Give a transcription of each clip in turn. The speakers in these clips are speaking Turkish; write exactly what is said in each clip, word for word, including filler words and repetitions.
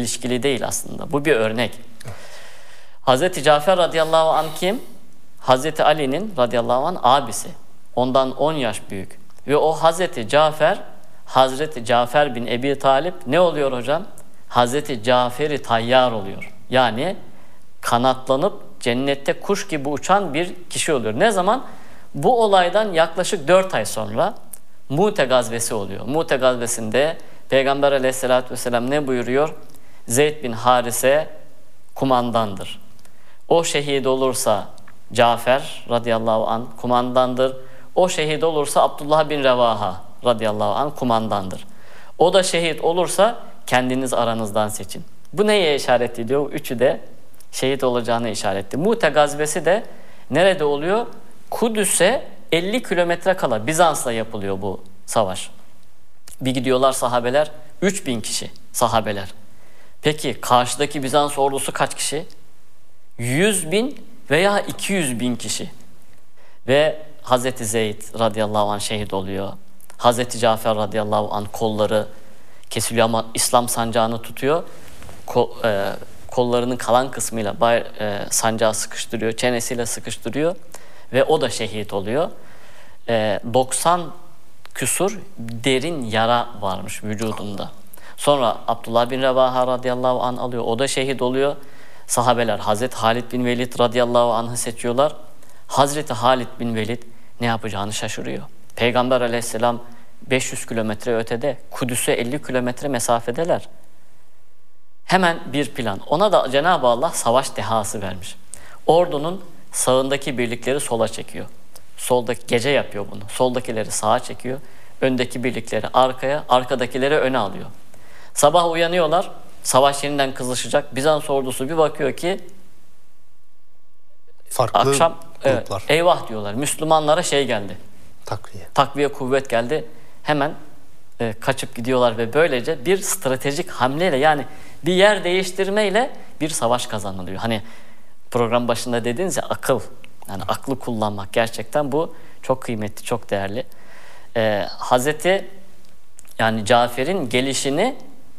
çelişkili değil aslında. Bu bir örnek. Hazreti Cafer radıyallahu anh kim? Hazreti Ali'nin radıyallahu anh abisi. Ondan on yaş büyük. Ve o Hazreti Cafer, Hazreti Cafer bin Ebi Talip ne oluyor hocam? Hazreti Cafer-i Tayyar oluyor. Yani kanatlanıp cennette kuş gibi uçan bir kişi oluyor. Ne zaman? Bu olaydan yaklaşık dört ay sonra Mu'te gazvesi oluyor. Mu'te gazvesinde Peygamber aleyhissalatü vesselam ne buyuruyor? Zeyd bin Harise kumandandır. O şehit olursa Cafer radıyallahu anh kumandandır. O şehit olursa Abdullah bin Revaha radıyallahu anh kumandandır. O da şehit olursa kendiniz aranızdan seçin. Bu neye işaret ediyor? Üçü de şehit olacağını işaret ediyor. Mu'te gazvesi de nerede oluyor? Kudüs'e elli kilometre kala Bizans'la yapılıyor bu savaş. Bir gidiyorlar sahabeler, üç bin kişi sahabeler. Peki karşıdaki Bizans ordusu kaç kişi? yüz bin veya iki yüz bin kişi. Ve Hazreti Zeyd radıyallahu anh şehit oluyor. Hazreti Cafer radıyallahu anh kolları kesiliyor ama İslam sancağını tutuyor. Ko, e, kollarının kalan kısmıyla bay, e, sancağı sıkıştırıyor, çenesiyle sıkıştırıyor ve o da şehit oluyor. E, doksan küsur derin yara varmış vücudunda. Sonra Abdullah bin Revaha radıyallahu anh alıyor, o da şehit oluyor. Sahabeler Hazreti Halid bin Velid radıyallahu anh'ı seçiyorlar. Hazreti Halid bin Velid ne yapacağını şaşırıyor. Peygamber aleyhisselam beş yüz kilometre ötede, Kudüs'e elli kilometre mesafedeler. Hemen bir plan. Ona da Cenab-ı Allah savaş dehası vermiş. Ordunun sağındaki birlikleri sola çekiyor. Soldaki gece yapıyor bunu. Soldakileri sağa çekiyor. Öndeki birlikleri arkaya, arkadakileri öne alıyor. Sabah uyanıyorlar. Savaş yeniden kızışacak. Bizans ordusu bir bakıyor ki farklı akşam evet, gruplar. Eyvah diyorlar. Müslümanlara şey geldi. Takviye. Takviye kuvvet geldi. Hemen e, kaçıp gidiyorlar ve böylece bir stratejik hamleyle, yani bir yer değiştirmeyle bir savaş kazanılıyor. Hani program başında dediğiniz ya, akıl. Yani aklı kullanmak, gerçekten bu çok kıymetli, çok değerli. Ee, Hazreti yani Cafer'in gelişini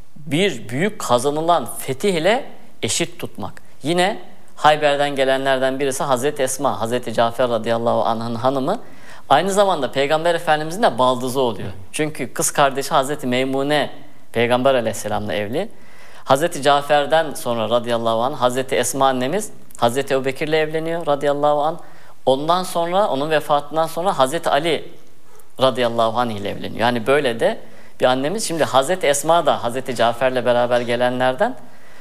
bir büyük kazanılan fetih ile eşit tutmak. Yine Hayber'den gelenlerden birisi Hazreti Esma, Hazreti Cafer radıyallahu anh'ın hanımı. Aynı zamanda Peygamber Efendimizin de baldızı oluyor. Çünkü kız kardeşi Hazreti Meymune Peygamber aleyhisselamla evli. Hazreti Cafer'den sonra radıyallahu anh Hazreti Esma annemiz Hazreti Ebubekir'le evleniyor radıyallahu anh. Ondan sonra, onun vefatından sonra Hazreti Ali radıyallahu anh ile evleniyor. Yani böyle de bir annemiz. Şimdi Hazreti Esma da Hazreti Cafer'le beraber gelenlerden.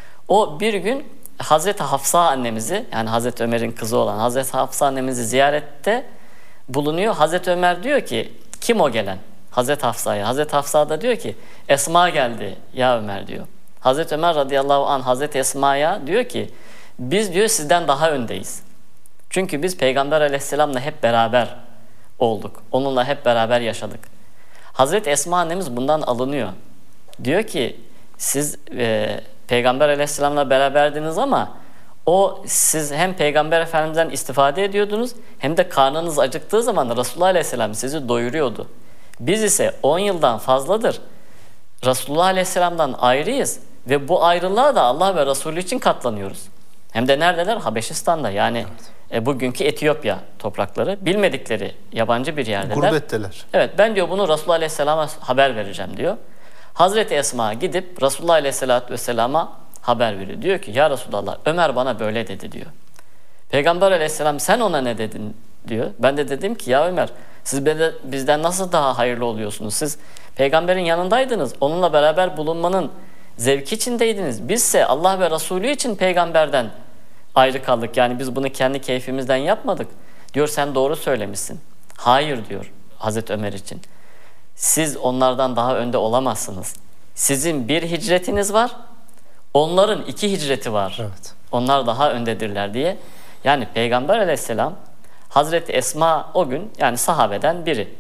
O bir gün Hazreti Hafsa annemizi, yani Hazreti Ömer'in kızı olan Hazreti Hafsa annemizi ziyarette bulunuyor. Hazreti Ömer diyor ki, kim o gelen? Hazreti Hafsa'ya. Hazreti Hafsa da diyor ki, Esma geldi ya Ömer diyor. Hazreti Ömer radıyallahu anh Hazreti Esma'ya diyor ki, biz diyor sizden daha öndeyiz. Çünkü biz Peygamber aleyhisselamla hep beraber olduk. Onunla hep beraber yaşadık. Hazreti Esma annemiz bundan alınıyor. Diyor ki, siz e, Peygamber aleyhisselamla beraberdiniz ama o, siz hem Peygamber Efendimiz'den istifade ediyordunuz hem de karnınız acıktığı zaman Resulullah aleyhisselam sizi doyuruyordu. Biz ise on yıldan fazladır Resulullah aleyhisselamdan ayrıyız ve bu ayrılığa da Allah ve Resulü için katlanıyoruz. Hem de neredeler? Habeşistan'da, yani evet. e, bugünkü Etiyopya toprakları, bilmedikleri yabancı bir yerdeler. Gurbetteler. Evet, ben diyor bunu Resulullah aleyhisselama haber vereceğim diyor. Hazreti Esma gidip Resulullah aleyhisselatü vesselama haber veriyor. Diyor ki, ya Resulallah, Ömer bana böyle dedi diyor. Peygamber aleyhisselam, sen ona ne dedin diyor. Ben de dedim ki, ya Ömer, siz bizden nasıl daha hayırlı oluyorsunuz? Siz peygamberin yanındaydınız. Onunla beraber bulunmanın zevki içindeydiniz. Bizse Allah ve Resulü için peygamberden ayrı kaldık. Yani biz bunu kendi keyfimizden yapmadık. Diyor, sen doğru söylemişsin. Hayır diyor Hazreti Ömer için. Siz onlardan daha önde olamazsınız. Sizin bir hicretiniz var. Onların iki hicreti var. Evet. Onlar daha öndedirler diye. Yani Peygamber aleyhisselam Hazreti Esma o gün, yani sahabeden biri.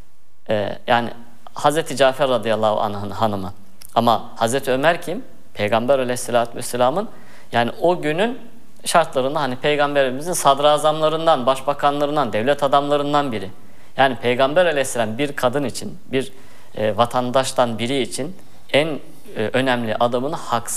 Ee, yani Hazreti Cafer radıyallahu anh'ın hanımı. Ama Hazreti Ömer kim? Peygamber aleyhissalatü vesselamın, yani o günün şartlarında hani Peygamberimizin sadrazamlarından, başbakanlarından, devlet adamlarından biri. Yani Peygamber aleyhisselam bir kadın için, bir e, vatandaştan biri için en e, önemli adamını haksız